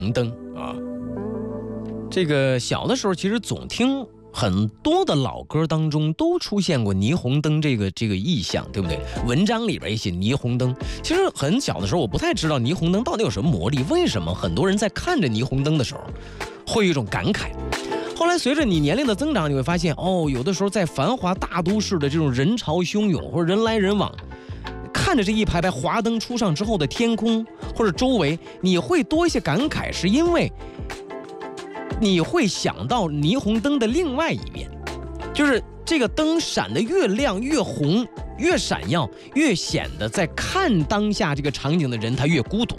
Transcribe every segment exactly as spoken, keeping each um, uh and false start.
灯啊。这个小的时候其实总听很多的老歌当中都出现过霓虹灯这个这个意象，对不对？文章里边也写霓虹灯。其实很小的时候我不太知道霓虹灯到底有什么魔力，为什么很多人在看着霓虹灯的时候会有一种感慨。后来随着你年龄的增长，你会发现哦，有的时候在繁华大都市的这种人潮汹涌或者人来人往，看着这一排排华灯初上之后的天空或者周围，你会多一些感慨，是因为你会想到霓虹灯的另外一面，就是这个灯闪得越亮越红越闪耀，越显得在看当下这个场景的人他越孤独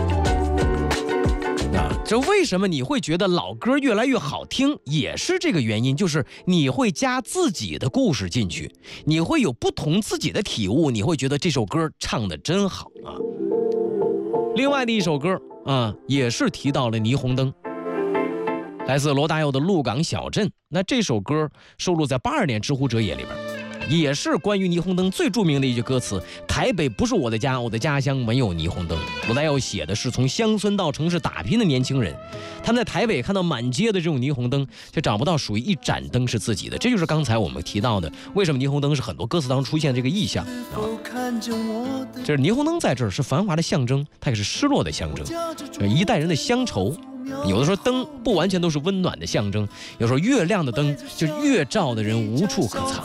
啊。这为什么你会觉得老歌越来越好听，也是这个原因，就是你会加自己的故事进去，你会有不同自己的体悟，你会觉得这首歌唱得真好啊。另外的一首歌啊，也是提到了霓虹灯，来自罗大佑的《鹿港小镇》。那这首歌收录在八二年《知乎者也》里边，也是关于霓虹灯最著名的一句歌词：台北不是我的家，我的家乡没有霓虹灯。罗大佑写的是从乡村到城市打拼的年轻人，他们在台北看到满街的这种霓虹灯，却找不到属于一盏灯是自己的。这就是刚才我们提到的，为什么霓虹灯是很多歌词当中出现这个意象啊。这是霓虹灯在这儿是繁华的象征，它也是失落的象征，一代人的乡愁。有的时候灯不完全都是温暖的象征，有时候越亮的灯就越照的人无处可藏。